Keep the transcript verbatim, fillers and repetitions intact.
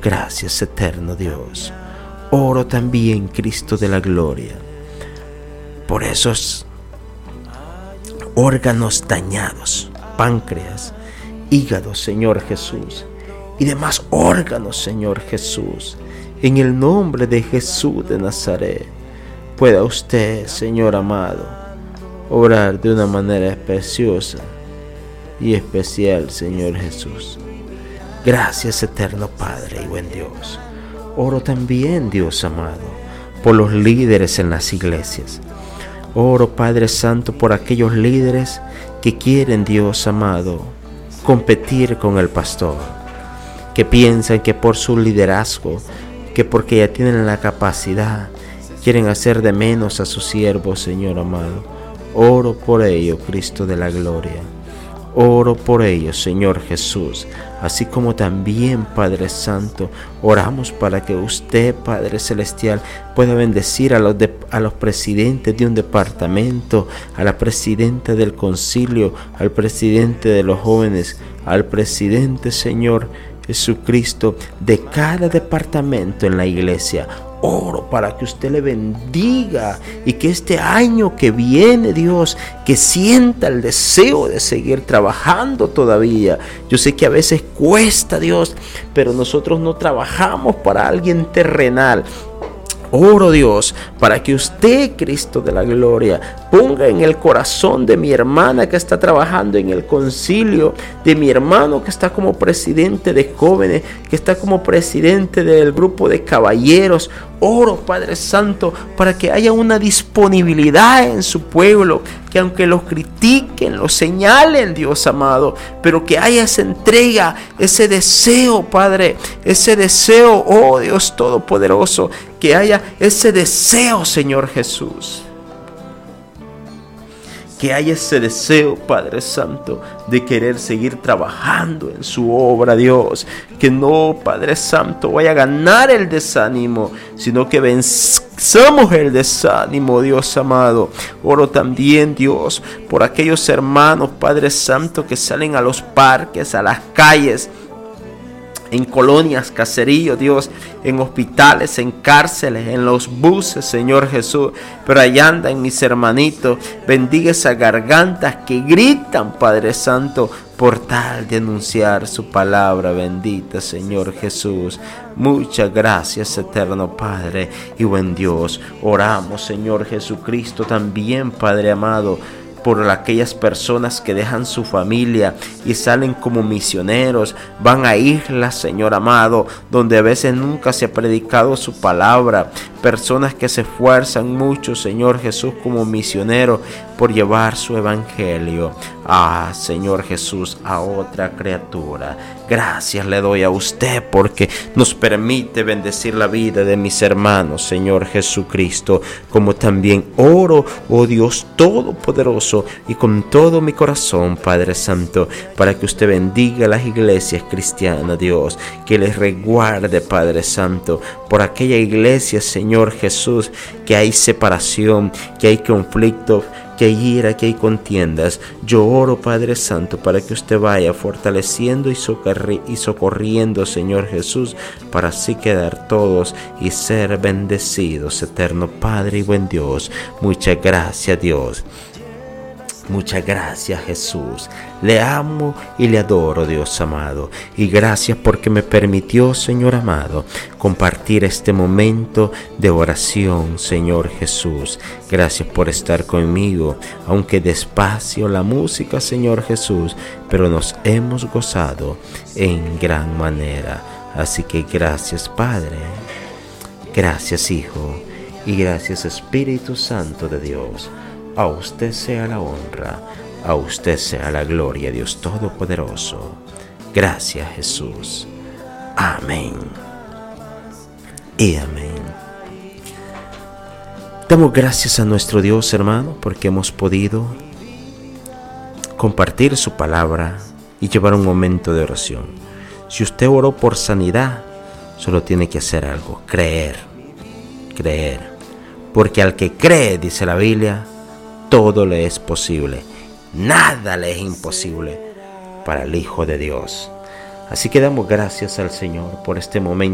gracias, eterno Dios. Oro también, Cristo de la gloria, por esos órganos dañados, páncreas, hígado, Señor Jesús, y demás órganos, Señor Jesús. En el nombre de Jesús de Nazaret, pueda usted, Señor amado, obrar de una manera preciosa y especial, Señor Jesús. Gracias, eterno Padre y buen Dios. Oro también, Dios amado, por los líderes en las iglesias. Oro, Padre Santo, por aquellos líderes que quieren, Dios amado, competir con el pastor, que piensan que por su liderazgo, que porque ya tienen la capacidad, quieren hacer de menos a sus siervos, Señor amado. Oro por ello, Cristo de la gloria. Oro por ellos, Señor Jesús, así como también, Padre Santo, oramos para que usted, Padre Celestial, pueda bendecir a los, de, a los presidentes de un departamento, a la presidenta del concilio, al presidente de los jóvenes, al presidente, Señor Jesucristo, de cada departamento en la iglesia. Oro para que usted le bendiga y que este año que viene, Dios, que sienta el deseo de seguir trabajando todavía. Yo sé que a veces cuesta, Dios, pero nosotros no trabajamos para alguien terrenal. Oro, Dios, para que usted, Cristo de la gloria, ponga en el corazón de mi hermana que está trabajando en el concilio, de mi hermano que está como presidente de jóvenes, que está como presidente del grupo de caballeros. Oro, Padre Santo, para que haya una disponibilidad en su pueblo, que aunque los critiquen, los señalen, Dios amado, pero que haya esa entrega, ese deseo, Padre, ese deseo, oh Dios Todopoderoso, que haya ese deseo, Señor Jesús. Que haya ese deseo, Padre Santo, de querer seguir trabajando en su obra, Dios. Que no, Padre Santo, vaya a ganar el desánimo, sino que venzamos el desánimo, Dios amado. Oro también, Dios, por aquellos hermanos, Padre Santo, que salen a los parques, a las calles, en colonias, caseríos, Dios, en hospitales, en cárceles, en los buses, Señor Jesús. Pero allá andan mis hermanitos. Bendiga esas gargantas que gritan, Padre Santo, por tal de anunciar su palabra bendita, Señor Jesús. Muchas gracias, eterno Padre y buen Dios. Oramos, Señor Jesucristo, también, Padre amado, por aquellas personas que dejan su familia y salen como misioneros, van a islas, Señor amado, donde a veces nunca se ha predicado su palabra. Personas que se esfuerzan mucho, Señor Jesús, como misioneros por llevar su evangelio. Ah, Señor Jesús, a otra criatura. Gracias le doy a usted porque nos permite bendecir la vida de mis hermanos, Señor Jesucristo. Como también oro, oh Dios Todopoderoso, y con todo mi corazón, Padre Santo, para que usted bendiga las iglesias cristianas, Dios. Que les resguarde, Padre Santo, por aquella iglesia, Señor Jesús, que hay separación, que hay conflictos, que hay ira, que hay contiendas. Yo oro, Padre Santo, para que usted vaya fortaleciendo y, socorri- y socorriendo, Señor Jesús, para así quedar todos y ser bendecidos, eterno Padre y buen Dios. Muchas gracias, Dios. Muchas gracias, Jesús. Le amo y le adoro, Dios amado. Y gracias porque me permitió, Señor amado, compartir este momento de oración, Señor Jesús. Gracias por estar conmigo, aunque despacio la música, Señor Jesús, pero nos hemos gozado en gran manera. Así que gracias, Padre. Gracias, Hijo. Y gracias, Espíritu Santo de Dios. A usted sea la honra, a usted sea la gloria, Dios Todopoderoso. Gracias, Jesús. Amén. Y amén. Damos gracias a nuestro Dios, hermano, porque hemos podido compartir su palabra y llevar un momento de oración. Si usted oró por sanidad, solo tiene que hacer algo: creer. Creer. Porque al que cree, dice la Biblia, todo le es posible. Nada le es imposible para el Hijo de Dios. Así que damos gracias al Señor por este momento